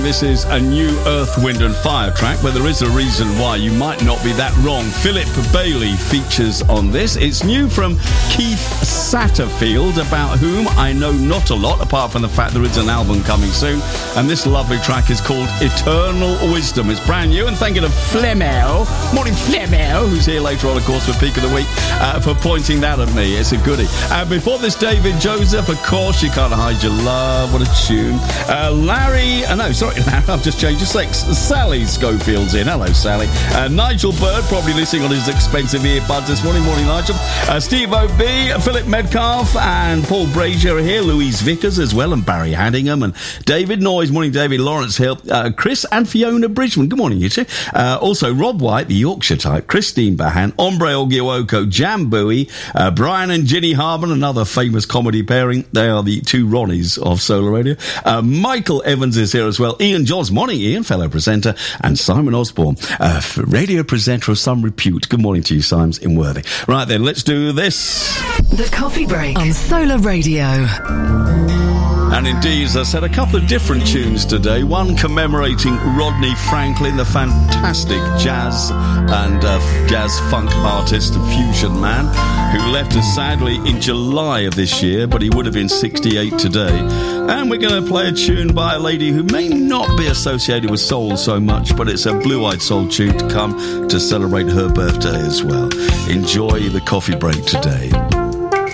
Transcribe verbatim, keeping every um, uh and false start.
This is a new Earth, Wind and Fire track, but there is a reason why you might not be that wrong. Philip Bailey features on this. It's new from Keith Satterfield, about whom I know not a lot, apart from the fact there is an album coming soon. And this lovely track is called Eternal Wisdom. It's brand new, and thank you to Flemel, morning Flemel, who's here later on, of course, for Peak of the Week, uh, for pointing that at me. It's a goodie. Uh, before this, David Joseph, of course, You Can't Hide Your Love. What a tune. Uh, Larry, uh, no, sorry, I've just changed the sex. Sally Schofield's in. Hello, Sally. Uh, Nigel Bird, probably listening on his expensive earbuds this morning. Morning, Nigel. Uh, Steve O B, Philip Medcalf, and Paul Brazier are here. Louise Vickers as well, and Barry Haddingham, and David Noyes. Morning, David. Lawrence Hill, uh, Chris and Fiona Bridgman. Good morning, you two. Uh, also, Rob White, the Yorkshire type, Christine Bahan, Ombre Ogiwoko, Jam Bowie, uh, Brian and Ginny Harmon, another famous comedy pairing. They are the two Ronnies of Solar Radio. Uh, Michael Evans is here as well. Ian Johns. Morning, Ian, fellow presenter, and Simon Osborne, uh, radio presenter of some repute. Good morning to you, Simons, in Worthing. Right then, let's do this. The Coffee Break on Solar Radio. And indeed, as I said, a couple of different tunes today. One commemorating Rodney Franklin, the fantastic jazz and uh, jazz funk artist and fusion man, who left us sadly in July of this year, but he would have been sixty-eight today. And we're going to play a tune by a lady who may not be associated with soul so much, but it's a blue-eyed soul tune to come to celebrate her birthday as well. Enjoy the Coffee Break today.